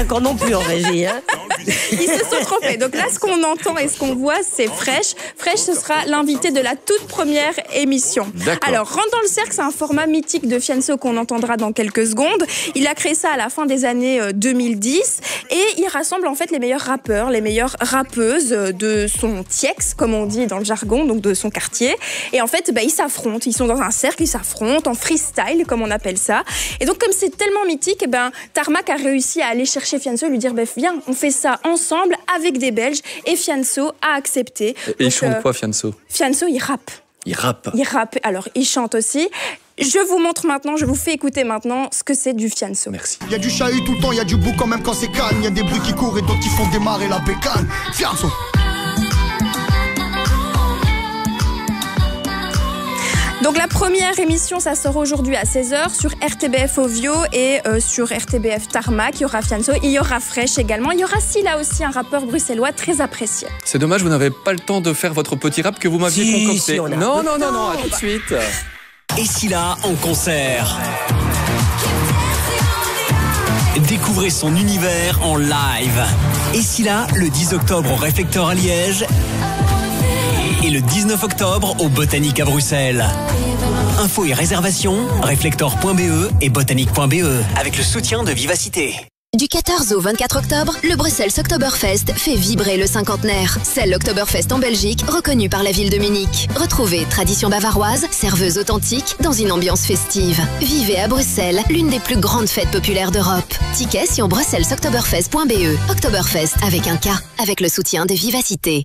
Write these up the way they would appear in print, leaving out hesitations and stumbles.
encore non plus en régie. Hein. Ils se sont trompés. Donc là, ce qu'on entend et ce qu'on voit, c'est Fresh. Fresh, ce sera l'invité de la toute première émission. Alors, Rentre dans le cercle, c'est un format mythique de Fianso qu'on entendra dans quelques secondes. Il a créé ça à la fin des années 2010 et il rassemble en fait les meilleurs rappeurs, les meilleures rappeuses de son TIEX, comme on dit dans le jargon, donc de son quartier. Et en fait, ils s'affrontent. Ils sont dans un cercle, ils s'affrontent en freestyle, comme on appelle ça. Et donc, comme c'est tellement mythique, Tarmac a réussi à aller chercher Fianso et lui dire viens, on fait ça ensemble avec des Belges. Et Fianso a accepté. Et il chante quoi, Fianso? Fianso, il rappe. Il rappe. Il rappe. Alors, il chante aussi. Je vous montre maintenant, je vous fais écouter maintenant ce que c'est du Fianso. Merci. Il y a du chahut tout le temps, il y a du bouc quand même quand c'est calme. Il y a des bruits qui courent et d'autres qui font démarrer la bécane. Fianso. Donc la première émission, ça sort aujourd'hui à 16h sur RTBF Ovio et sur RTBF Tarmac. Il y aura Fianso, il y aura Fresh également. Il y aura Silla aussi, un rappeur bruxellois très apprécié. C'est dommage, vous n'avez pas le temps de faire votre petit rap que vous m'aviez concocté. Non, à tout de suite. Et Silla en concert. Découvrez son univers en live. Et Silla, le 10 octobre au Réflecteur à Liège. Et le 19 octobre au Botanique à Bruxelles. Infos et réservations, reflector.be et botanique.be, avec le soutien de Vivacité. Du 14 au 24 octobre, le Bruxelles Oktoberfest fait vibrer le cinquantenaire. C'est l'Oktoberfest en Belgique, reconnu par la ville de Munich. Retrouvez tradition bavaroise, serveuse authentique, dans une ambiance festive. Vivez à Bruxelles, l'une des plus grandes fêtes populaires d'Europe. Tickets sur bruxellesoktoberfest.be. Oktoberfest avec un K, avec le soutien de Vivacité.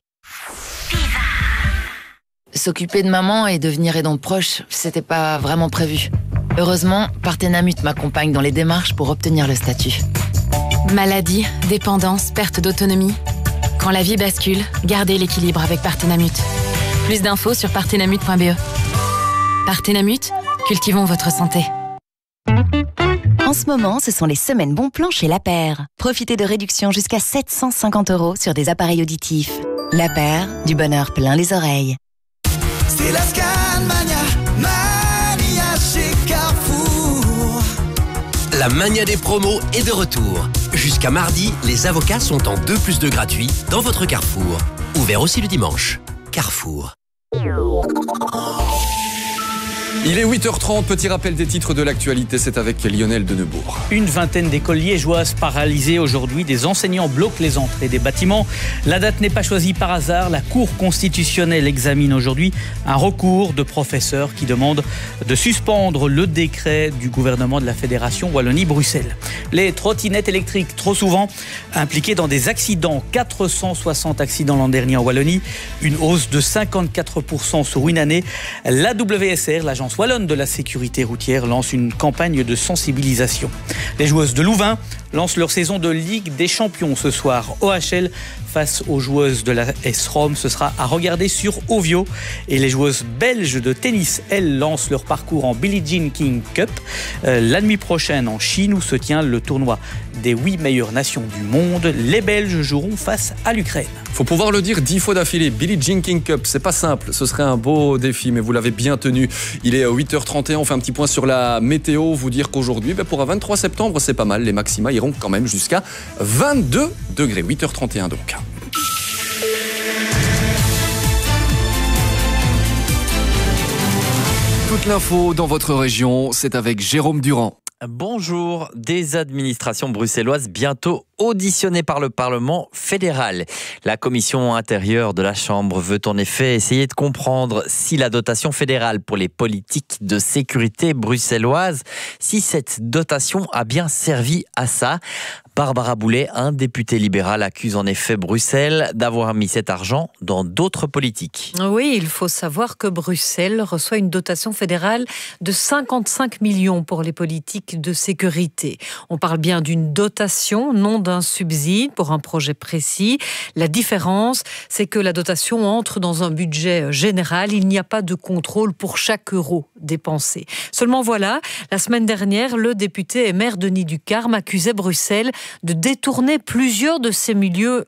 S'occuper de maman et devenir aidante proche, c'était pas vraiment prévu. Heureusement, Partenamut m'accompagne dans les démarches pour obtenir le statut. Maladie, dépendance, perte d'autonomie. Quand la vie bascule, gardez l'équilibre avec Partenamut. Plus d'infos sur partenamut.be. Partenamut, cultivons votre santé. En ce moment, ce sont les semaines bons plans chez La Paire. Profitez de réductions jusqu'à 750 € sur des appareils auditifs. La Paire, du bonheur plein les oreilles. C'est la Scanmania, Mania chez Carrefour. La mania des promos est de retour. Jusqu'à mardi, les avocats sont en 2+2 gratuits dans votre Carrefour. Ouvert aussi le dimanche. Carrefour. Il est 8h30, petit rappel des titres de l'actualité, c'est avec Lionel Denebourg. Une vingtaine d'écoles liégeoises paralysées aujourd'hui, des enseignants bloquent les entrées des bâtiments. La date n'est pas choisie par hasard, la Cour constitutionnelle examine aujourd'hui un recours de professeurs qui demande de suspendre le décret du gouvernement de la Fédération Wallonie-Bruxelles. Les trottinettes électriques, trop souvent impliquées dans des accidents, 460 accidents l'an dernier en Wallonie, une hausse de 54% sur une année. La WSR, l'agence wallonne de la sécurité routière, lance une campagne de sensibilisation. Les joueuses de Louvain lancent leur saison de Ligue des Champions ce soir. OHL face aux joueuses de la S-Rom, ce sera à regarder sur Ovio. Et les joueuses belges de tennis, elles, lancent leur parcours en Billie Jean King Cup. La nuit prochaine en Chine, où se tient le tournoi des 8 meilleures nations du monde. Les Belges joueront face à l'Ukraine. Faut pouvoir le dire 10 fois d'affilée. Billie Jean King Cup, c'est pas simple. Ce serait un beau défi, mais vous l'avez bien tenu. Il est 8h31. On fait un petit point sur la météo. Vous dire qu'aujourd'hui, pour un 23 septembre, c'est pas mal. Les maxima iront quand même jusqu'à 22 degrés. 8h31 donc. Toute l'info dans votre région, c'est avec Jérôme Durand. Bonjour, des administrations bruxelloises bientôt auditionnées par le Parlement fédéral. La commission intérieure de la Chambre veut en effet essayer de comprendre si la dotation fédérale pour les politiques de sécurité bruxelloises, si cette dotation a bien servi à ça. Barbara Boulet, un député libéral, accuse en effet Bruxelles d'avoir mis cet argent dans d'autres politiques. Oui, il faut savoir que Bruxelles reçoit une dotation fédérale de 55 millions pour les politiques de sécurité. On parle bien d'une dotation, non d'un subside pour un projet précis. La différence, c'est que la dotation entre dans un budget général. Il n'y a pas de contrôle pour chaque euro dépensé. Seulement voilà, la semaine dernière, le député et maire Denis Ducarme accusait Bruxelles de détourner plusieurs de ces millions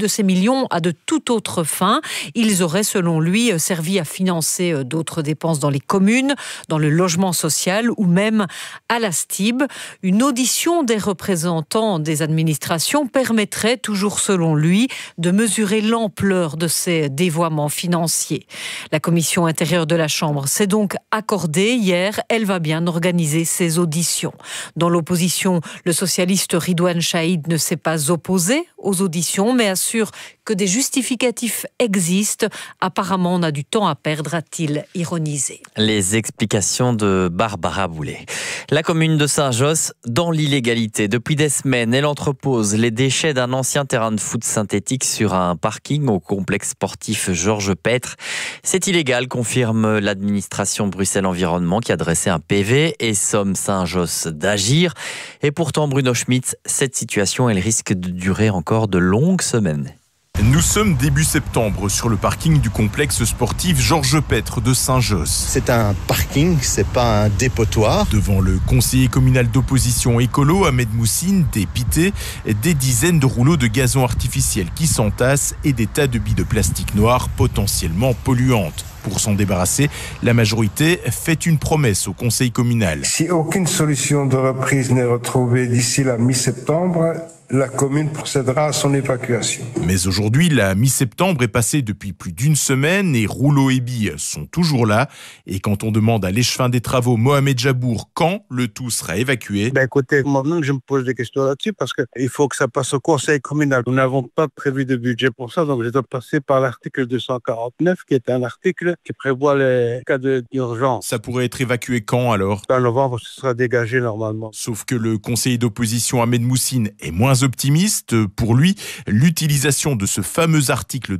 à de toute autre fin. Ils auraient, selon lui, servi à financer d'autres dépenses dans les communes, dans le logement social ou même à la STIB. Une audition des représentants des administrations permettrait, toujours selon lui, de mesurer l'ampleur de ces dévoiements financiers. La commission intérieure de la Chambre s'est donc accordée hier. Elle va bien organiser ces auditions. Dans l'opposition, le socialiste Ridouane Chahid ne s'est pas opposé aux auditions, mais assure que des justificatifs existent. Apparemment, on a du temps à perdre, a-t-il ironisé. Les explications de Barbara Boulet. La commune de Saint-Josse, dans l'illégalité. Depuis des semaines, elle entrepose les déchets d'un ancien terrain de foot synthétique sur un parking au complexe sportif Georges Pêtre. C'est illégal, confirme l'administration Bruxelles Environnement qui a dressé un PV et somme Saint-Josse d'agir. Et pourtant, Bruno Schmitz, cette situation, elle risque de durer encore de longues semaines. Nous sommes début septembre sur le parking du complexe sportif Georges Pêtre de Saint-Josse. C'est un parking, c'est pas un dépotoir. Devant le conseiller communal d'opposition écolo, Ahmed Moussine, dépité, des dizaines de rouleaux de gazon artificiel qui s'entassent et des tas de billes de plastique noir potentiellement polluantes. Pour s'en débarrasser, la majorité fait une promesse au conseil communal. Si aucune solution de reprise n'est retrouvée d'ici la mi-septembre, la commune procédera à son évacuation. Mais aujourd'hui, la mi-septembre est passée depuis plus d'une semaine et rouleaux et billes sont toujours là. Et quand on demande à l'échevin des travaux Mohamed Jabour quand le tout sera évacué... Écoutez, moi-même je me pose des questions là-dessus parce qu'il faut que ça passe au conseil communal. Nous n'avons pas prévu de budget pour ça, donc je dois passer par l'article 249 qui est un article qui prévoit les cas d'urgence. Ça pourrait être évacué quand alors ? En novembre, ce sera dégagé normalement. Sauf que le conseiller d'opposition Ahmed Moussine est moins optimiste. Pour lui, l'utilisation de ce fameux article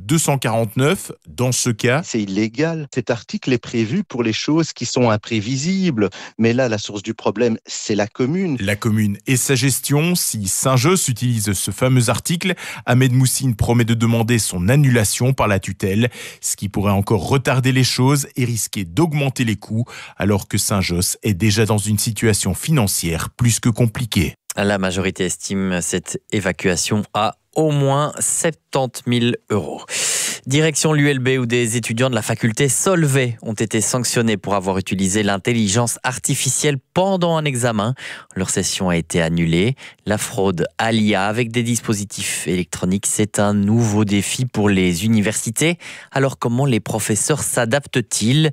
249, dans ce cas... C'est illégal. Cet article est prévu pour les choses qui sont imprévisibles. Mais là, la source du problème, c'est la commune. La commune et sa gestion. Si Saint-Josse utilise ce fameux article, Ahmed Moussine promet de demander son annulation par la tutelle, ce qui pourrait encore retarder les choses et risquer d'augmenter les coûts, alors que Saint-Josse est déjà dans une situation financière plus que compliquée. La majorité estime cette évacuation à au moins 70 000 €. Direction l'ULB où des étudiants de la faculté Solvay ont été sanctionnés pour avoir utilisé l'intelligence artificielle pendant un examen. Leur session a été annulée. La fraude à l'IA avec des dispositifs électroniques, c'est un nouveau défi pour les universités. Alors comment les professeurs s'adaptent-ils ?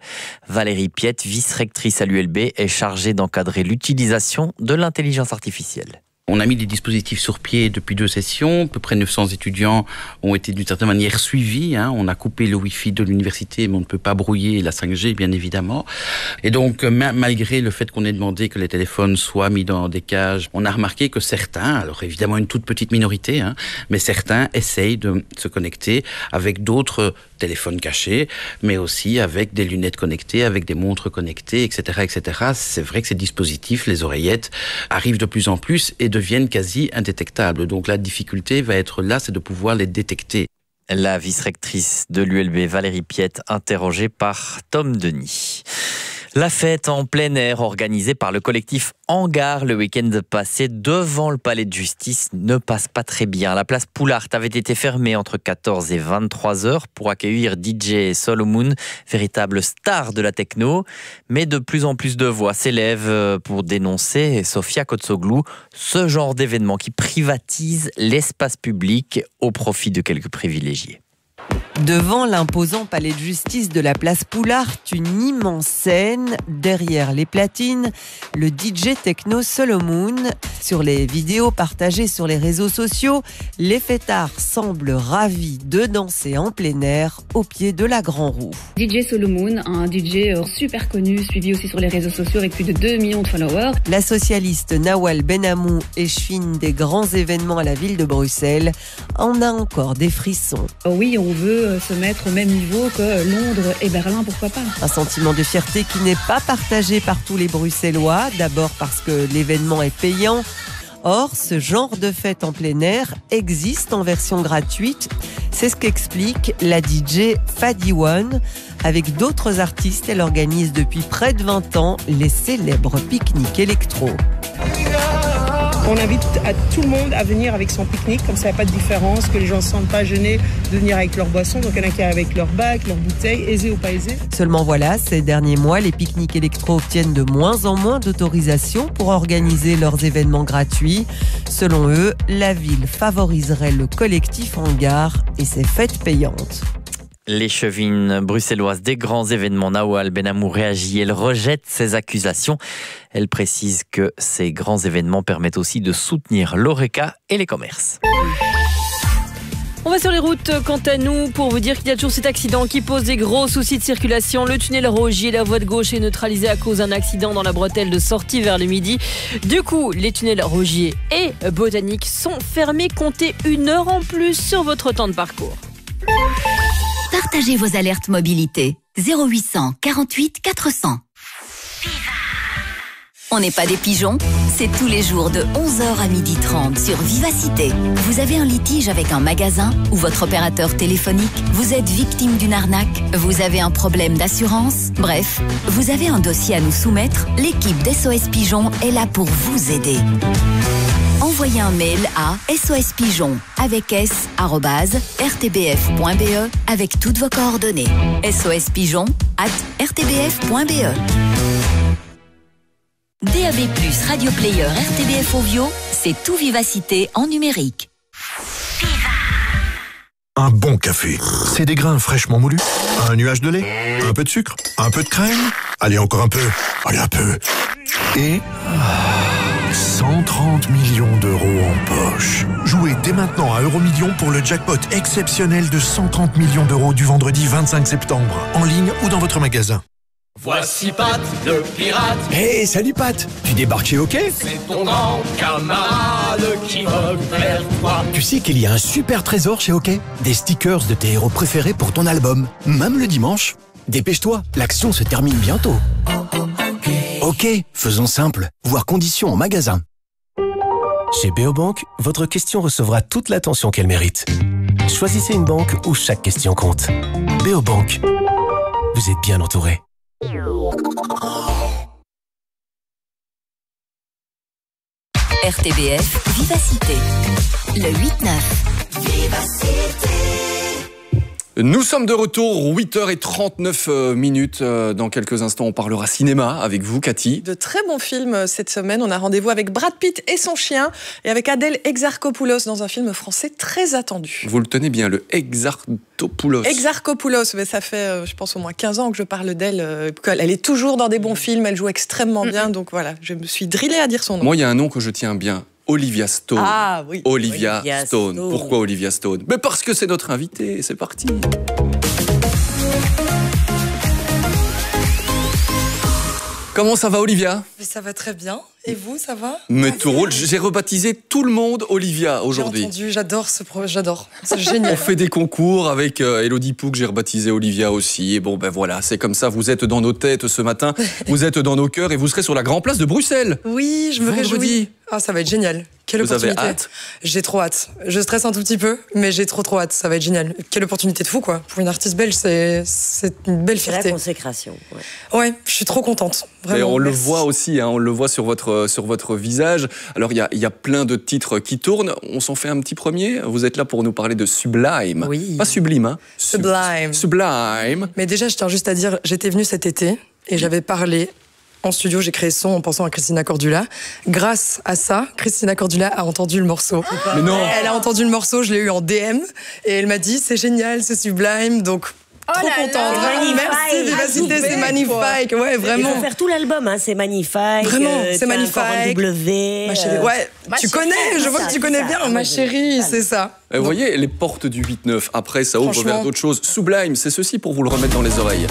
Valérie Piette, vice-rectrice à l'ULB, est chargée d'encadrer l'utilisation de l'intelligence artificielle. On a mis des dispositifs sur pied depuis 2 sessions. À peu près 900 étudiants ont été d'une certaine manière suivis. On a coupé le Wi-Fi de l'université, mais on ne peut pas brouiller la 5G, bien évidemment. Et donc, malgré le fait qu'on ait demandé que les téléphones soient mis dans des cages, on a remarqué que certains, alors évidemment une toute petite minorité, mais certains essayent de se connecter avec d'autres téléphones cachés, mais aussi avec des lunettes connectées, avec des montres connectées, etc., etc. C'est vrai que ces dispositifs, les oreillettes, arrivent de plus en plus et deviennent quasi indétectables. Donc la difficulté va être là, c'est de pouvoir les détecter. La vice-rectrice de l'ULB, Valérie Piette, interrogée par Tom Denis. La fête en plein air organisée par le collectif Hangar le week-end passé devant le palais de justice ne passe pas très bien. La place Poulart avait été fermée entre 14 et 23 heures pour accueillir DJ Solomon, véritable star de la techno. Mais de plus en plus de voix s'élèvent pour dénoncer, Sofia Kotsoglou, ce genre d'événement qui privatise l'espace public au profit de quelques privilégiés. Devant l'imposant palais de justice de la place Poulart, une immense scène. Derrière les platines, le DJ techno Solomon. Sur les vidéos partagées sur les réseaux sociaux, les fêtards semblent ravis de danser en plein air au pied de la Grand Roue. DJ Solomon, un DJ super connu, suivi aussi sur les réseaux sociaux avec plus de 2 millions de followers. La socialiste Nawal Benamou, échevine des grands événements à la ville de Bruxelles, en a encore des frissons. Oui, on veut se mettre au même niveau que Londres et Berlin, pourquoi pas. Un sentiment de fierté qui n'est pas partagé par tous les Bruxellois, d'abord parce que l'événement est payant. Or, ce genre de fête en plein air existe en version gratuite. C'est ce qu'explique la DJ Fadi One. Avec d'autres artistes, elle organise depuis près de 20 ans les célèbres pique-niques électro. On invite tout le monde à venir avec son pique-nique, comme ça il n'y a pas de différence, que les gens ne se sentent pas gênés de venir avec leur boisson. Donc il y en a qui arrivent avec leur bac, leur bouteille, aisé ou pas aisé. Seulement voilà, ces derniers mois, les pique-niques électro obtiennent de moins en moins d'autorisations pour organiser leurs événements gratuits. Selon eux, la ville favoriserait le collectif en gare et ses fêtes payantes. L'échevine bruxelloise des grands événements, Nawal Benamou, réagit. Elle rejette ces accusations. Elle précise que ces grands événements permettent aussi de soutenir l'Horeca et les commerces. On va sur les routes quant à nous pour vous dire qu'il y a toujours cet accident qui pose des gros soucis de circulation. Le tunnel Rogier, la voie de gauche est neutralisée à cause d'un accident dans la bretelle de sortie vers le midi. Du coup, les tunnels Rogier et Botanique sont fermés. Comptez 1 heure en plus sur votre temps de parcours. Partagez vos alertes mobilité. 0800 48 400. On n'est pas des pigeons, c'est tous les jours de 11h à 12h30 sur Vivacité. Vous avez un litige avec un magasin ou votre opérateur téléphonique, vous êtes victime d'une arnaque, vous avez un problème d'assurance, bref, vous avez un dossier à nous soumettre, l'équipe d'SOS Pigeon est là pour vous aider. Envoyez un mail à sospigeon avec s@rtbf.be avec toutes vos coordonnées. sospigeon@rtbf.be. DAB+, Radio Player, RTBF Ovio, c'est tout Vivacité en numérique. Un bon café, c'est des grains fraîchement moulus, un nuage de lait, un peu de sucre, un peu de crème, allez encore un peu, allez un peu, et 130 millions d'euros en poche. Jouez dès maintenant à Euromillions pour le jackpot exceptionnel de 130 millions d'euros du vendredi 25 septembre, en ligne ou dans votre magasin. Voici Pat, le pirate. Hey, salut Pat, tu débarques chez OK? C'est ton grand camarade qui vogue vers toi. Tu sais qu'il y a un super trésor chez OK? Des stickers de tes héros préférés pour ton album, même le dimanche. Dépêche-toi, l'action se termine bientôt. OK, faisons simple, voir conditions en magasin. Chez Beobank, votre question recevra toute l'attention qu'elle mérite. Choisissez une banque où chaque question compte. Beobank, vous êtes bien entouré. RTBF Vivacité, le 8-9. Vivacité. Nous sommes de retour, 8h39. Dans quelques instants, on parlera cinéma avec vous, Cathy. De très bons films cette semaine. On a rendez-vous avec Brad Pitt et son chien et avec Adèle Exarchopoulos dans un film français très attendu. Vous le tenez bien, le Exarchopoulos. Exarchopoulos, mais ça fait, je pense, au moins 15 ans que je parle d'elle. Elle est toujours dans des bons films, elle joue extrêmement bien. Donc voilà, je me suis drillée à dire son nom. Moi, il y a un nom que je tiens bien. Olivia Stone. Ah oui. Olivia Stone. Pourquoi Olivia Stone? Mais parce que c'est notre invitée, c'est parti. Comment ça va, Olivia? Mais ça va très bien. Et vous, ça va? Mais tout rôle, j'ai rebaptisé tout le monde Olivia aujourd'hui. J'ai entendu, j'adore ce projet, j'adore. C'est génial. On fait des concours avec Elodie Pou, que j'ai rebaptisé Olivia aussi. Et bon, ben voilà, c'est comme ça, vous êtes dans nos têtes ce matin, vous êtes dans nos cœurs et vous serez sur la Grand Place de Bruxelles. Oui, je me réjouis. Ah, ça va être génial. Quelle opportunité. Vous avez hâte? J'ai trop hâte. Je stresse un tout petit peu, mais j'ai trop hâte. Ça va être génial. Quelle opportunité de fou, quoi. Pour une artiste belge, c'est une belle fierté. C'est la consécration. Ouais, je suis trop contente. Vraiment. Et on le voit aussi, hein, on le voit sur votre visage. Alors, il y a plein de titres qui tournent. On s'en fait un petit premier. Vous êtes là pour nous parler de Sublime. Oui. Pas Sublime, hein. Sublime. Sublime. Mais déjà, je tiens juste à dire, j'étais venue cet été et j'avais parlé en studio, j'ai créé ce son en pensant à Christina Cordula. Grâce à ça, Christina Cordula a entendu le morceau. Mais non. Elle a entendu le morceau, je l'ai eu en DM et elle m'a dit c'est génial, c'est sublime, donc trop contente. Merci Vivacité, c'est magnifique. Ouais, vraiment. Il faut faire tout l'album, hein, c'est magnifique. Vraiment, c'est magnifique. W. Ma chérie, ouais, tu connais, je vois que tu connais bien, ma chérie, c'est ça. Vous voyez, les portes du 8-9, après ça ouvre vers d'autres choses. Sublime, c'est ceci pour vous le remettre dans les oreilles.